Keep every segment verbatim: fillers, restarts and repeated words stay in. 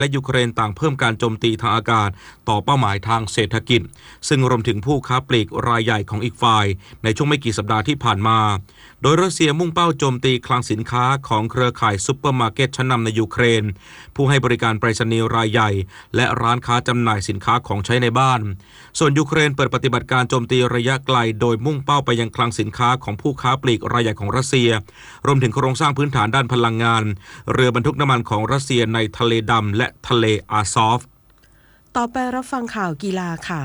และยูเครนต่างเพิ่มการโจมตีทางอากาศต่อเป้าหมายทางเศรษฐกิจซึ่งรวมถึงผู้ค้าปลีกรายใหญ่ของอีกฝ่ายในช่วงไม่กี่สัปดาห์ที่ผ่านมาโดยรัสเซียมุ่งเป้าโจมตีคลังสินค้าของเครือข่ายซุปเปอร์มาร์เก็ตชั้นนำในยูเครนผู้ให้บริการไปรษณีย์รายใหญ่และร้านค้าจำหน่ายสินค้าของใช้ในบ้านส่วนยูเครนเปิดปฏิบัติการโจมตีระยะไกลโดยมุ่งเป้าไปยังคลังสินค้าของผู้ค้าปลีกรายใหญ่ของรัสเซียรวมถึงโครงสร้างพื้นฐานด้านพลังงานเรือบรรทุกน้ำมันของรัสเซียในทะเลดำและทะเลอาซอฟต่อไปรับฟังข่าวกีฬาค่ะ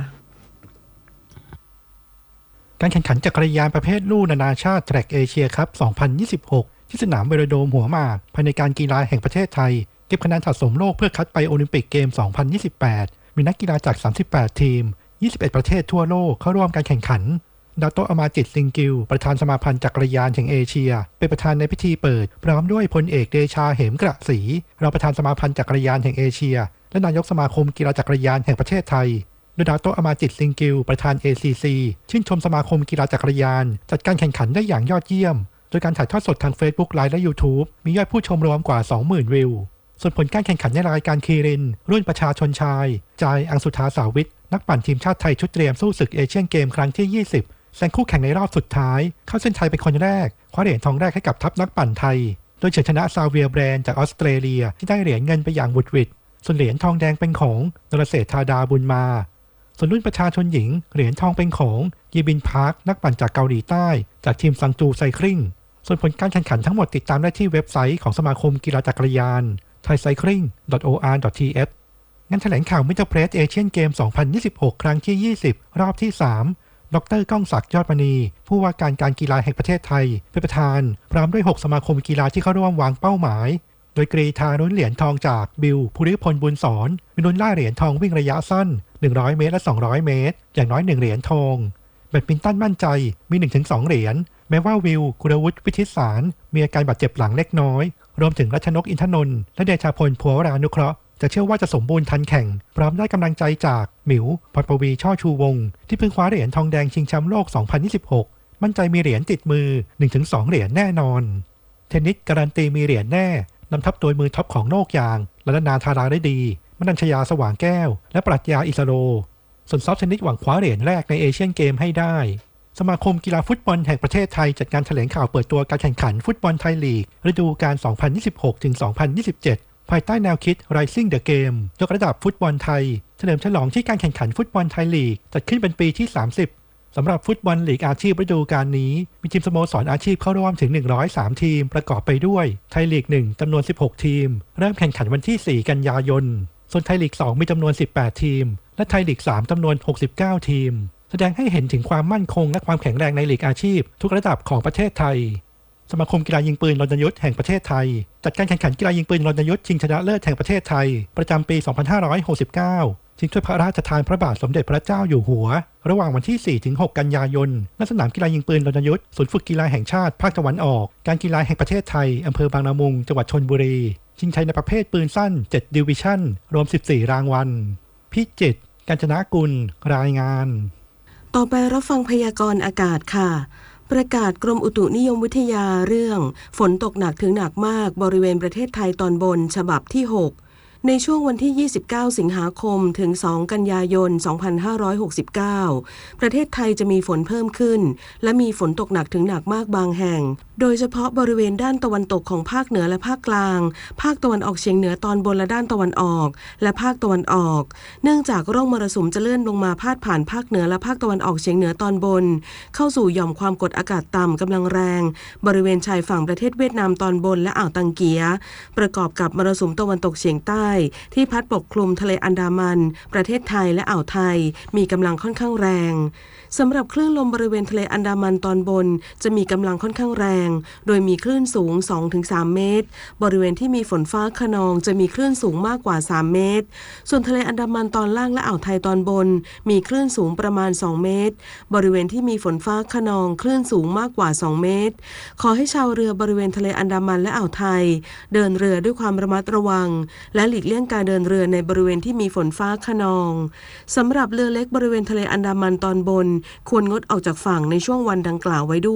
การแข่งขันจักรยานประเภทลู่นานาชาติแทร็กเอเชียคัพ สองพันยี่สิบหก ที่สนามเวโรโดมหัวหมากภายในการกีฬาแห่งประเทศไทยเก็บคะแนนสะสมโลกเพื่อคัดไปโอลิมปิกเกม สองพันยี่สิบแปด มีนักกีฬาจาก สามสิบแปด ทีม ยี่สิบเอ็ด ประเทศทั่วโลกเข้าร่วมการแข่งขันดาโตอามาจิต ซิงกิลประธานสมาพันธ์จักรยานแห่งเอเชียเป็นประธานในพิธีเปิดพร้อมด้วยพลเอกเดชาเหมกระศรีรองประธานสมาพันธ์จักรยานแห่งเอเชียและนายกสมาคมกีฬาจักรยานแห่งประเทศไทยโดยดาโตอามาจิต ซิงกิลประธาน เอ ซี ซี ชื่นชมสมาคมกีฬาจักรยานจัดการแข่งขันได้อย่างยอดเยี่ยมโดยการถ่ายทอดสดทาง Facebook Live และ YouTube มียอดผู้ชมรวมกว่า สองหมื่น วิวส่วนผลการแข่งขันในรายการคีรินรุ่นประชาชนชายจายอังสุธาสาวิทนักปั่นทีมชาติไทยชุดเตรียมสู้ศึกเอเชียนเกมครั้งที่ยี่สิบแซงคู่แข่งในรอบสุดท้ายเข้าเส้นชัยเป็นคนแรกคว้าเหรียญทองแรกให้กับทัพนักปั่นไทยโดยเฉือนชนะซาเวียร์แบรนด์จากออสเตรเลียที่ได้เหรียญเงินไปอย่างบุดหวิดส่วนเหรียญทองแดงเป็นของนรเศรษฐาดาบุญมาส่วนรุ่นประชาชนหญิงเหรียญทองเป็นของยีบินพาร์คนักปั่นจากเกาหลีใต้จากทีมซังจูไซคลิงส่วนผลการแข่งขันทั้งหมดติดตามได้ที่เว็บไซต์ของสมาคมกีฬาจักรยาน ไทยไซคลิง ดอท โอ อาร์ ดอท ที เอช งานแถลงข่าวมิสเตอร์เพรสเอเชียนเกม สองพันยี่สิบหก ครั้งที่ ยี่สิบ รอบที่ สามดร.ก้องศักดิ์ยอดมณีผู้ว่าการการกีฬาแห่งประเทศไทยเป็นประธานพร้อมด้วยหกสมาคมกีฬาที่เข้าร่วมวางเป้าหมายโดยกรีธาลุ้นเหรียญทองจากบิลภูริพลบุญสอนมีลุ้นล่าเหรียญทองวิ่งระยะสั้นหนึ่งร้อยเมตรและสองร้อยเมตรอย่างน้อยหนึ่งเหรียญทองแบดมินตันมั่นใจมี หนึ่งถึงสอง เหรียญแม้ว่าวิวกุลวุฒิวิทิตสารมีอาการบาดเจ็บหลังเล็กน้อยรวมถึงรัชนกอินทนนท์และเดชาพลภัวรานุเคราะห์จะเชื่อว่าจะสมบูรณ์ทันแข่งพร้อมได้กำลังใจจากหมิวพรปวีช่อชูวงศ์ที่เพิ่งคว้าเหรียญทองแดงชิงแชมป์โลก สองพันยี่สิบหก มั่นใจมีเหรียญติดมือ หนึ่งถึงสอง เหรียญแน่นอนเทนนิสการันตีมีเหรียญแน่นำทัพโดยมือท็อปของโลกอย่างรัตนาธาราได้ดีมนัญชยาสว่างแก้วและปรัชญาอิสโรส่วนซอฟต์เทนนิสหวังคว้าเหรียญแรกในเอเชียนเกมให้ได้สมาคมกีฬาฟุตบอลแห่งประเทศไทยจัดการแถลงข่าวเปิดตัวการแข่งขันฟุตบอลไทยลีกฤดูกาล สองพันยี่สิบหกถึงสองพันยี่สิบเจ็ด ภายใต้แนวคิด Rising the Game ยกระดับฟุตบอลไทยเฉลิมฉลองที่การแข่งขันฟุตบอลไทยลีกจัดขึ้นเป็นปีที่ สามสิบสำหรับฟุตบอลลีกอาชีพฤดูกาลนี้มีทีมสโมสรอาชีพเข้าร่วมถึงหนึ่งร้อยสามทีมประกอบไปด้วยไทยลีกหนึ่งจำนวนสิบหกทีมเริ่มแข่งขันวันที่สี่กันยายนส่วนไทยลีกสองมีจำนวนสิบแปดทีมและไทยลีกสามจำนวนหกสิบเก้าทีมแสดงให้เห็นถึงความมั่นคงและความแข็งแรงในลีกอาชีพทุกระดับของประเทศไทยสมาคมกีฬายิงปืนรณยุทธ์แห่งประเทศไทยจัดการแข่งขันกีฬายิงปืนรณยุทธ์ชิงชนะเลิศแห่งประเทศไทยประจำปี สองพันห้าร้อยหกสิบเก้าชิงถ้วยพระราชทานพระบาทสมเด็จพระเจ้าอยู่หัวระหว่างวันที่ สี่ถึงหก กันยายนณสนามกีฬายิงปืนรณยุทธ์ศูนย์ฝึกกีฬาแห่งชาติภาคตะวันออกการกีฬาแห่งประเทศไทยอำเภอบางละมุงจังหวัดชลบุรีชิงชัยในประเภทปืนสั้นเจ็ดดิวิชั่นรวมสิบสี่รางวัลพิจิตรกาญจนกุลรายงานต่อไปรับฟังพยากรณ์อากาศค่ะประกาศกรมอุตุนิยมวิทยาเรื่องฝนตกหนักถึงหนักมากบริเวณประเทศไทยตอนบนฉบับที่หกในช่วงวันที่ยี่สิบเก้าสิงหาคมถึงสองกันยายนสองพันห้าร้อยหกสิบเก้าประเทศไทยจะมีฝนเพิ่มขึ้นและมีฝนตกหนักถึงหนักมากบางแห่งโดยเฉพาะบริเวณด้านตะวันตกของภาคเหนือและภาคกลางภาคตะวันออกเฉียงเหนือตอนบนและด้านตะวันออกและภาคตะวันออกเนื่องจากร่องมรสุมจะเลื่อนลงมาพาดผ่านภาคเหนือและภาคตะวันออกเฉียงเหนือตอนบนเข้าสู่หย่อมความกดอากาศต่ำกำลังแรงบริเวณชายฝั่งประเทศเวียดนามตอนบนและอ่าวตังเกียประกอบกับมรสุมตะวันตกเฉียงใต้ที่พัดปกคลุมทะเลอันดามันประเทศไทยและอ่าวไทยมีกำลังค่อนข้างแรงสำหรับคลื่นลมบริเวณทะเลอันดามันตอนบนจะมีกำลังค่อนข้างแรงโดยมีคลื่นสูง สองถึงสาม เมตรบริเวณที่มีฝนฟ้าคะนองจะมีคลื่นสูงมากกว่าสามเมตรส่วนทะเลอันดามันตอนล่างและอ่าวไทยตอนบนมีคลื่นสูงประมาณสองเมตรบริเวณที่มีฝนฟ้าคะนองคลื่นสูงมากกว่าสองเมตรขอให้ชาวเรือบริเวณทะเลอันดามันและอ่าวไทยเดินเรือด้วยความระมัดระวังและหลีกเลี่ยงการเดินเรือในบริเวณที่มีฝนฟ้าคะนองสำหรับเรือเล็กบริเวณทะเลอันดามันตอนบนควรงดออกจากฝั่งในช่วงวันดังกล่าวไว้ด้วย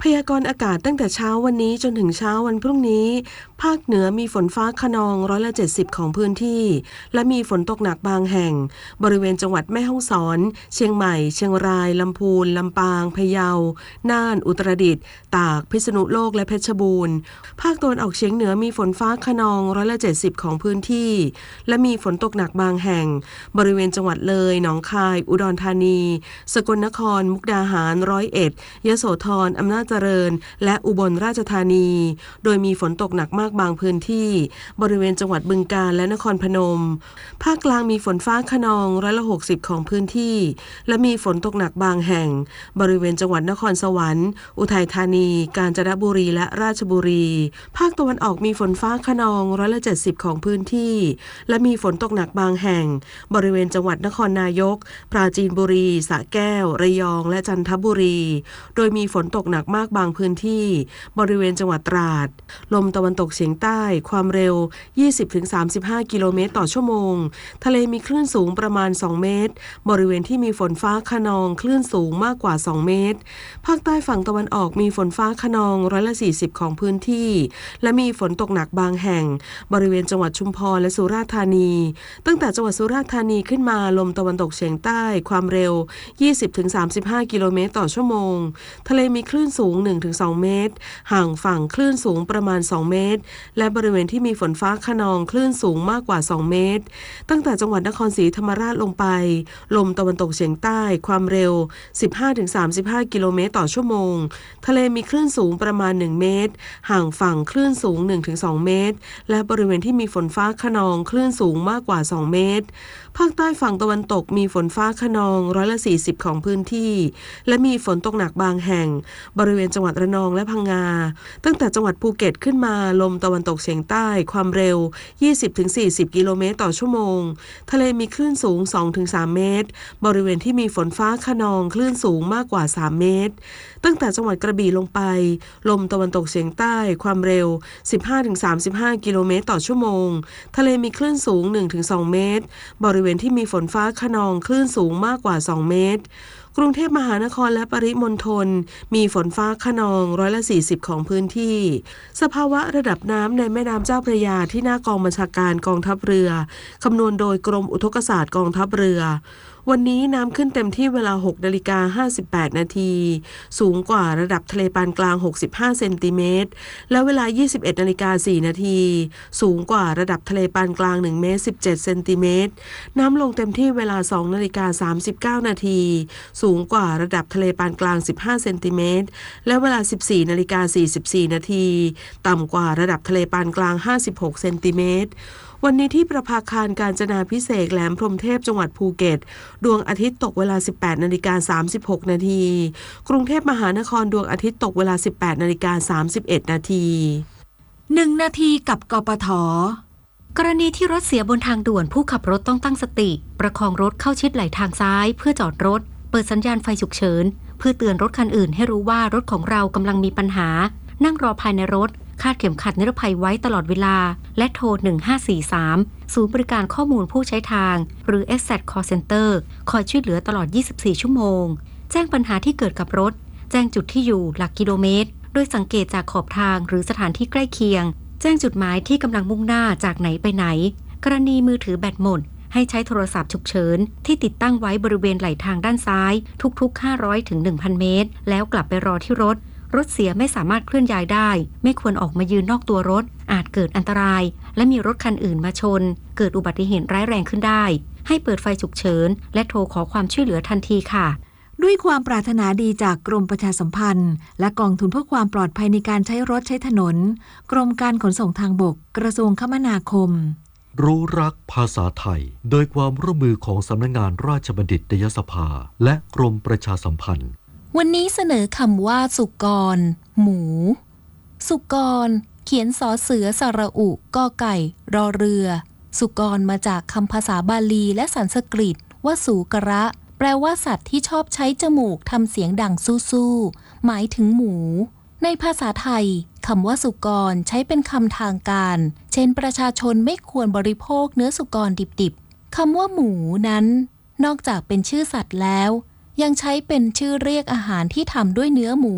พยากรณ์อากาศตั้งแต่เช้าวันนี้จนถึงเช้าวันพรุ่งนี้ภาคเหนือมีฝนฟ้าคะนองร้อยละเจ็ดสิบของพื้นที่และมีฝนตกหนักบางแห่งบริเวณจังหวัดแม่ฮ่องสอนเชียงใหม่เชียงรายลำพูนลำปางพะเยาน่านอุตรดิตถ์ตากพิษณุโลกและเพชรบูรณ์ภาคตะวันออกเฉียงเหนือมีฝนฟ้าคะนองร้อยละเจ็ดสิบของพื้นที่และมีฝนตกหนักบางแห่งบริเวณจังหวัดเลยหนองคายอุดรธานีสกลนครมุกดาหารร้อยเอ็ดยโสธรอำนาจเจริญและอุบลราชธานีโดยมีฝนตกหนักมากบางพื้นที่บริเวณจังหวัดบึงกาฬและนครพนมภาคกลางมีฝนฟ้าคะนองร้อยละหกสิบของพื้นที่และมีฝนตกหนักบางแห่งบริเวณจังหวัดนครสวรรค์อุทัยธานีกาญจนบุรีและราชบุรีภาคตะวันออกมีฝนฟ้าคะนองร้อยละเจ็ดสิบของพื้นที่และมีฝนตกหนักบางแห่งบริเวณจังหวัดนครนายกปราจีนบุรีสระแก้วระยองและจันทบุรีโดยมีฝนตกหนักมากบางพื้นที่บริเวณจังหวัดตราดลมตะวันตกเฉียงใต้ความเร็ว ยี่สิบถึงสามสิบห้า กิโลเมตรต่อชั่วโมงทะเลมีคลื่นสูงประมาณสองเมตรบริเวณที่มีฝนฟ้าคะนองคลื่นสูงมากกว่าสองเมตรภาคใต้ฝั่งตะวันออกมีฝนฟ้าคะนองร้อยละสี่สิบของพื้นที่และมีฝนตกหนักบางแห่งบริเวณจังหวัดชุมพรและสุราษฎร์ธานีตั้งแต่จังหวัดสุราษฎร์ธานีขึ้นมาลมตะวันตกเฉียงใต้ความเร็ว ยี่สิบถึงสามสิบห้า กิโลเมตรต่อชั่วโมงทะเลมีคลื่นสูง หนึ่งถึงสอง เมตรห่างฝั่งคลื่นสูงประมาณสองเมตรและบริเวณที่มีฝนฟ้าคะนองคลื่นสูงมากกว่าสองเมตรตั้งแต่จังหวัดนครศรีธรรมราชลงไปลมตะวันตกเฉียงใต้ความเร็ว สิบห้าถึงสามสิบห้า กิโลเมตรต่อชั่วโมงทะเลมีคลื่นสูงประมาณหนึ่งเมตรห่างฝั่งคลื่นสูง หนึ่งถึงสอง เมตรและบริเวณที่มีฝนฟ้าคะนองคลื่นสูงมากกว่าสองเมตรภาคใต้ฝั่งตะวันตกมีฝนฟ้าคะนองร้อยละสี่สิบของพื้นที่และมีฝนตกหนักบางแห่งบริเวณจังหวัดระนองและพังงาตั้งแต่จังหวัดภูเก็ตขึ้นมาลมตะวันตกเฉียงใต้ความเร็ว ยี่สิบถึงสี่สิบ กิโลเมตรต่อชั่วโมงทะเลมีคลื่นสูง สองถึงสาม เมตรบริเวณที่มีฝนฟ้าคะนองคลื่นสูงมากกว่าสามเมตรตั้งแต่จังหวัดกระบี่ลงไปลมตะวันตกเฉียงใต้ความเร็ว สิบห้าถึงสามสิบห้า กิโลเมตรต่อชั่วโมงทะเลมีคลื่นสูง หนึ่งถึงสอง เมตรบริเวณที่มีฝนฟ้าคะนองคลื่นสูงมากกว่าสองเมตรกรุงเทพมหานครและปริมณฑลมีฝนฟ้าคะนองร้อยละสี่สิบของพื้นที่สภาวะระดับน้ำในแม่น้ำเจ้าพระยาที่หน้ากองบัญชาการกองทัพเรือคำนวณโดยกรมอุทกศาสตร์กองทัพเรือวันนี้น้ำขึ้นเต็มที่เวลา หกนาฬิกาห้าสิบแปด นาทีสูงกว่าระดับทะเลปานกลางหกสิบห้าเซนติเมตรและเวลา ยี่สิบเอ็ดนาฬิกาสี่ นาทีสูงกว่าระดับทะเลปานกลางหนึ่งเมตรสิบเจ็ดเซนติเมตรน้ำลงเต็มที่เวลา สองนาฬิกาสามสิบเก้า นาทีสูงกว่าระดับทะเลปานกลางสิบห้าเซนติเมตรและเวลา สิบสี่นาฬิกาสี่สิบสี่ นาทีต่ำกว่าระดับทะเลปานกลางห้าสิบหกเซนติเมตรวันนี้ที่ประภาคารกาญจนาภิเษกแหลมพรหมเทพจังหวัดภูเก็ตดวงอาทิตย์ตกเวลา สิบแปดนาฬิกาสามสิบหก นาทีกรุงเทพมหานครดวงอาทิตย์ตกเวลา สิบแปดนาฬิกาสามสิบเอ็ด นาทีหนึ่งนาทีกับกปท.กรณีที่รถเสียบนทางด่วนผู้ขับรถต้องตั้งสติประคองรถเข้าชิดไหลทางซ้ายเพื่อจอดรถเปิดสัญญาณไฟฉุกเฉินเพื่อเตือนรถคันอื่นให้รู้ว่ารถของเรากำลังมีปัญหานั่งรอภายในรถคาดเข็มขัดนิรภัยไว้ตลอดเวลาและโทรหนึ่งห้าสี่สามศูนย์บริการข้อมูลผู้ใช้ทางหรือ เอส แซด Call Center คอยช่วยเหลือตลอดยี่สิบสี่ชั่วโมงแจ้งปัญหาที่เกิดกับรถแจ้งจุดที่อยู่หลักกิโลเมตรโดยสังเกตจากขอบทางหรือสถานที่ใกล้เคียงแจ้งจุดหมายที่กำลังมุ่งหน้าจากไหนไปไหนกรณีมือถือแบตหมดให้ใช้โทรศัพท์ฉุกเฉินที่ติดตั้งไว้บริเวณไหล่ทางด้านซ้ายทุกๆห้าร้อยถึงหนึ่งพัน เมตรแล้วกลับไปรอที่รถรถเสียไม่สามารถเคลื่อนย้ายได้ไม่ควรออกมายืนนอกตัวรถอาจเกิดอันตรายและมีรถคันอื่นมาชนเกิดอุบัติเหตุร้ายแรงขึ้นได้ให้เปิดไฟฉุกเฉินและโทรขอความช่วยเหลือทันทีค่ะด้วยความปรารถนาดีจากกรมประชาสัมพันธ์และกองทุนเพื่อความปลอดภัยในการใช้รถใช้ถนนกรมการขนส่งทางบกกระทรวงคมนาคมรู้รักภาษาไทยโดยความร่วมมือของสำนักงานราชบัณฑิตยสภาและกรมประชาสัมพันธ์วันนี้เสนอคำว่าสุกรหมูสุกรเขียนสอเสือสระอุกอไก่รอเรือสุกรมาจากคำภาษาบาลีและสันสกฤตว่าสูกระแปลว่าสัตว์ที่ชอบใช้จมูกทำเสียงดังสู้ๆหมายถึงหมูในภาษาไทยคำว่าสุกรใช้เป็นคำทางการเช่นประชาชนไม่ควรบริโภคเนื้อสุกรดิบๆคำว่าหมูนั้นนอกจากเป็นชื่อสัตว์แล้วยังใช้เป็นชื่อเรียกอาหารที่ทำด้วยเนื้อหมู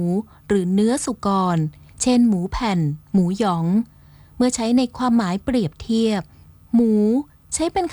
หรือเนื้อสุกร เช่นหมูแผ่น หมูหยอง เมื่อใช้ในความหมายเปรียบเทียบ หมูใช้เป็น